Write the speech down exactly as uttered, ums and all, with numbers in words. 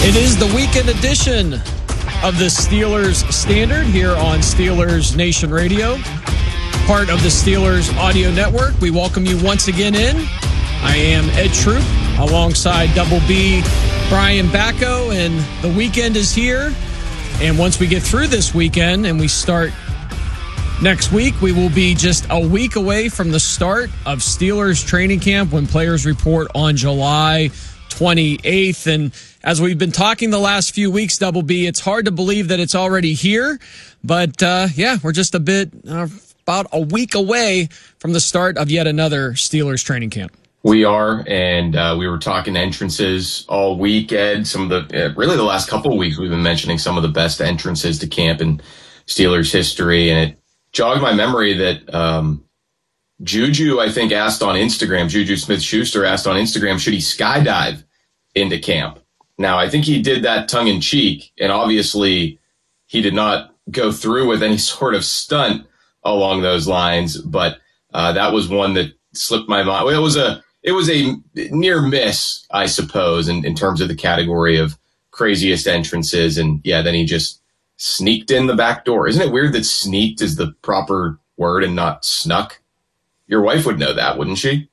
It is the weekend edition of the Steelers Standard here on Steelers Nation Radio, part of the Steelers Audio Network. We welcome you once again in. I am Ed Troop alongside Double B, Brian Bacco, and the weekend is here. And once we get through this weekend and we start next week, we will be just a week away from the start of Steelers training camp when players report on July twenty-eighth. And as we've been talking the last few weeks, Double B, it's hard to believe that it's already here. But, uh, yeah, we're just a bit, uh, about a week away from the start of yet another Steelers training camp. We are, and uh, we were talking entrances all week, Ed. Some of the, uh, really the last couple of weeks, we've been mentioning some of the best entrances to camp in Steelers history. And it jogged my memory that um, Juju, I think, asked on Instagram, Juju Smith-Schuster asked on Instagram, should he skydive into camp? Now, I think he did that tongue-in-cheek, and obviously he did not go through with any sort of stunt along those lines, but uh, that was one that slipped my mind. Well, it was a it was a near miss, I suppose, in, in terms of the category of craziest entrances, and yeah, then he just sneaked in the back door. Isn't it weird that sneaked is the proper word and not snuck? Your wife would know that, wouldn't she?